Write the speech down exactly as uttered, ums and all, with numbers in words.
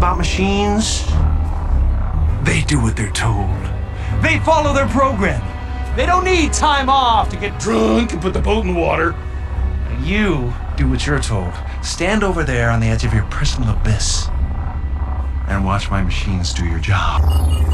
about machines? They do what they're told. They follow their program. They don't need time off to get drunk and put the boat in the water. And you do what you're told. Stand over there on the edge of your personal abyss and watch my machines do your job.